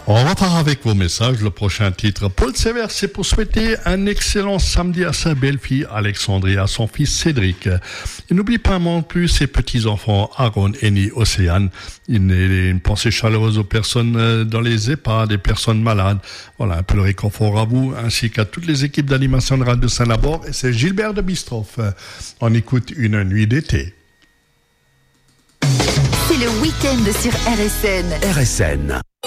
On repart avec vos messages. Le prochain titre, Paul Sévère, c'est pour souhaiter un excellent samedi à sa belle-fille Alexandrie, à son fils Cédric. Il n'oublie pas non plus ses petits-enfants Aaron, Eni, Océane. Il est une pensée chaleureuse aux personnes dans les EHPAD, des personnes malades. Voilà, un peu le réconfort à vous, ainsi qu'à toutes les équipes d'animation de Radio Saint-Labor. Et c'est Gilbert de Bistroff. On écoute Une nuit d'été. C'est le week-end sur RSN. RSN.